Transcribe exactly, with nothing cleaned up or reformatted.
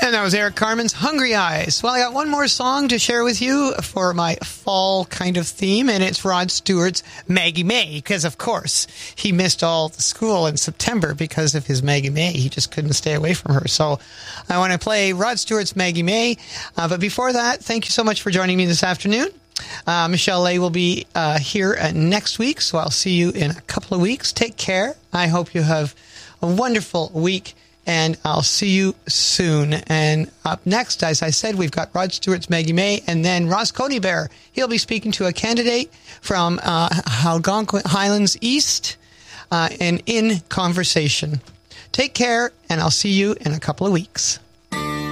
And that was Eric Carmen's Hungry Eyes. Well, I got one more song to share with you for my fall kind of theme, and it's Rod Stewart's Maggie May, because, of course, he missed all the school in September because of his Maggie May. He just couldn't stay away from her. So I want to play Rod Stewart's Maggie May. Uh, but before that, thank you so much for joining me this afternoon. Uh, Michelle Lay will be uh, here uh, next week, so I'll see you in a couple of weeks. Take care. I hope you have a wonderful week. And I'll see you soon. And up next, as I said, we've got Rod Stewart's Maggie May, and then Ross Conybeare. He'll be speaking to a candidate from uh, Algonquin Highlands East uh, and in conversation. Take care, and I'll see you in a couple of weeks.